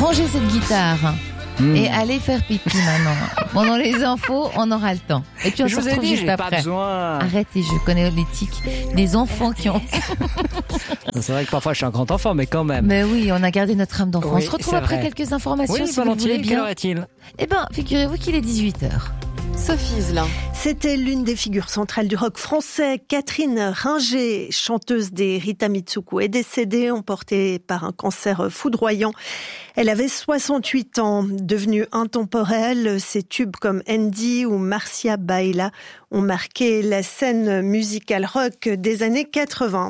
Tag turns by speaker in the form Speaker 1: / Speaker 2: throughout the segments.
Speaker 1: Rangez cette guitare et allez faire pipi maintenant. Pendant les infos, on aura le temps. Et puis on se retrouve juste après.
Speaker 2: Pas besoin.
Speaker 1: Arrêtez, je connais l'éthique des enfants qui ont...
Speaker 2: C'est vrai que parfois je suis un grand enfant, mais quand même.
Speaker 1: Mais oui, on a gardé notre âme d'enfant.
Speaker 2: Oui,
Speaker 1: on se retrouve
Speaker 2: c'est
Speaker 1: après
Speaker 2: vrai.
Speaker 1: quelques informations,
Speaker 2: Oui,
Speaker 1: si vous voulez bien.
Speaker 2: quelle heure est-il ?
Speaker 1: Eh ben, figurez-vous qu'il est 18h.
Speaker 3: Sophie Zelin.
Speaker 4: C'était l'une des figures centrales du rock français. Catherine Ringer, chanteuse des Rita Mitsuko, est décédée emportée par un cancer foudroyant. Elle avait 68 ans. Devenue intemporelle, ses tubes comme Andy ou Marcia Baila ont marqué la scène musicale rock des années 80.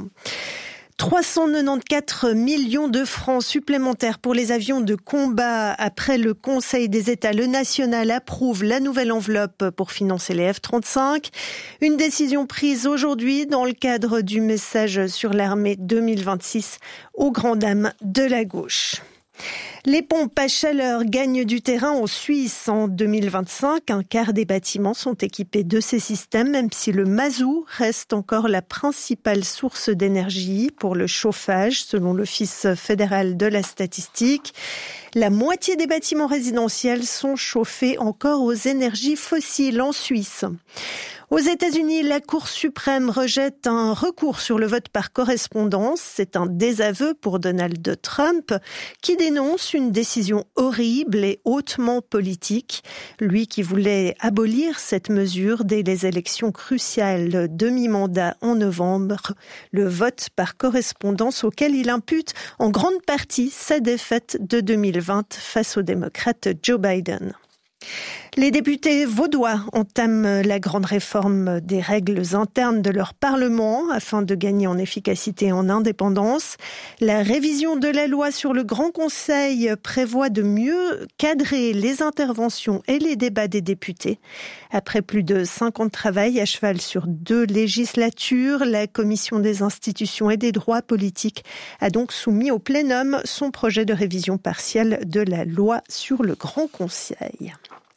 Speaker 4: 394 millions de francs supplémentaires pour les avions de combat. Après le Conseil des États, le national approuve la nouvelle enveloppe pour financer les F-35. Une décision prise aujourd'hui dans le cadre du message sur l'armée 2026 aux grandes dames de la gauche. Les pompes à chaleur gagnent du terrain en Suisse en 2025. Un quart des bâtiments sont équipés de ces systèmes, même si le mazout reste encore la principale source d'énergie pour le chauffage, selon l'Office fédéral de la statistique. La moitié des bâtiments résidentiels sont chauffés encore aux énergies fossiles en Suisse. Aux États-Unis, la Cour suprême rejette un recours sur le vote par correspondance. C'est un désaveu pour Donald Trump, qui dénonce une décision horrible et hautement politique. Lui qui voulait abolir cette mesure dès les élections cruciales de mi-mandat en novembre, le vote par correspondance auquel il impute en grande partie sa défaite de 2020 face au démocrate Joe Biden. Les députés vaudois entament la grande réforme des règles internes de leur Parlement afin de gagner en efficacité et en indépendance. La révision de la loi sur le Grand Conseil prévoit de mieux cadrer les interventions et les débats des députés. Après plus de 5 ans de travail à cheval sur 2 législatures, la Commission des institutions et des droits politiques a donc soumis au plénum son projet de révision partielle de la loi sur le Grand Conseil.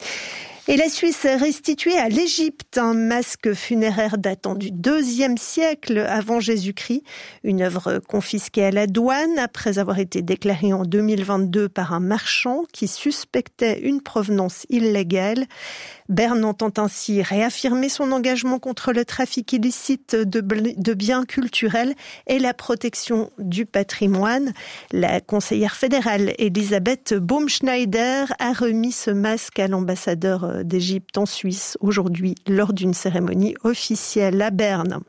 Speaker 4: Et la Suisse a restitué à l'Égypte un masque funéraire datant du IIe siècle avant Jésus-Christ, une œuvre confisquée à la douane après avoir été déclarée en 2022 par un marchand qui suspectait une provenance illégale. Berne entend ainsi réaffirmer son engagement contre le trafic illicite de biens culturels et la protection du patrimoine. La conseillère fédérale Elisabeth Baumschneider a remis ce masque à l'ambassadeur d'Égypte en Suisse aujourd'hui lors d'une cérémonie officielle à Berne.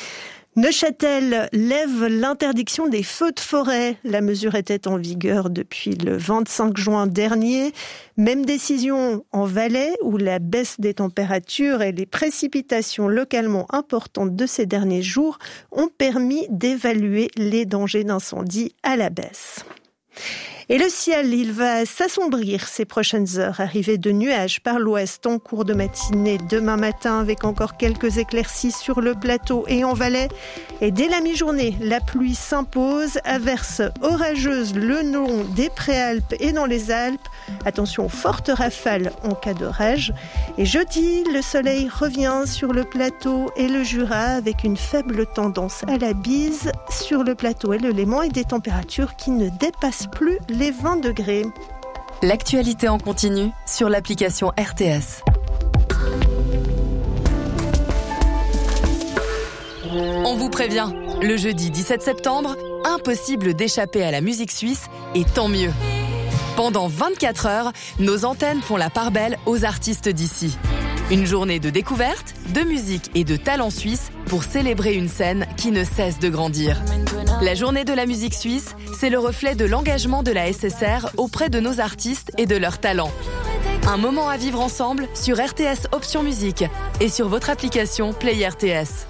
Speaker 4: Neuchâtel lève l'interdiction des feux de forêt. La mesure était en vigueur depuis le 25 juin dernier. Même décision en Valais où la baisse des températures et les précipitations localement importantes de ces derniers jours ont permis d'évaluer les dangers d'incendie à la baisse. Et le ciel, il va s'assombrir ces prochaines heures. Arrivée de nuages par l'ouest en cours de matinée demain matin avec encore quelques éclaircies sur le plateau et en Valais. Et dès la mi-journée, la pluie s'impose, averse orageuse le long des Préalpes et dans les Alpes. Attention aux fortes rafales en cas d'orage. Et jeudi, le soleil revient sur le plateau et le Jura avec une faible tendance à la bise sur le plateau et le Léman et des températures qui ne dépassent plus les 20 degrés.
Speaker 3: L'actualité en continu sur l'application RTS. On vous prévient, le jeudi 17 septembre, impossible d'échapper à la musique suisse et tant mieux. Pendant 24 heures, nos antennes font la part belle aux artistes d'ici. Une journée de découverte, de musique et de talent suisse pour célébrer une scène qui ne cesse de grandir. La journée de la musique suisse, c'est le reflet de l'engagement de la SSR auprès de nos artistes et de leurs talents. Un moment à vivre ensemble sur RTS Option Musique et sur votre application Play RTS.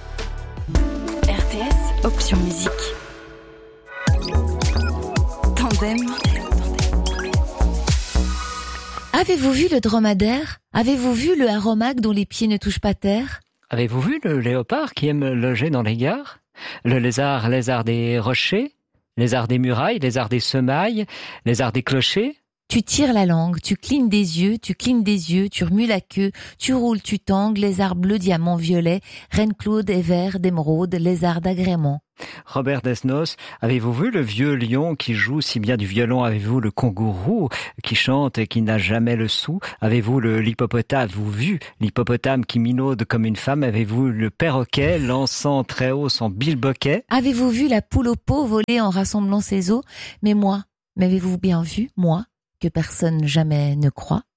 Speaker 5: RTS Option Musique. Tandem.
Speaker 1: Avez-vous vu le dromadaire ? Avez-vous vu le haromaque dont les pieds ne touchent pas terre ?
Speaker 2: Avez-vous vu le léopard qui aime loger dans les gares ? Le lézard des rochers ? Lézard des murailles, lézard des semailles, lézard des clochers ?
Speaker 1: Tu tires la langue, tu clignes des yeux, tu remues la queue, tu roules, tu tangles, lézard bleu, diamant violet, reine Claude et vert d'émeraude, lézard d'agrément.
Speaker 2: Robert Desnos, avez-vous vu le vieux lion qui joue si bien du violon? Avez-vous le kangourou qui chante et qui n'a jamais le sou? Avez-vous l'hippopotame? Avez-vous vu l'hippopotame qui minaude comme une femme? Avez-vous le perroquet lançant très haut son bilboquet?
Speaker 1: Avez-vous vu la poule au pot voler en rassemblant ses os? Mais moi, m'avez-vous bien vu, moi, que personne jamais ne croit?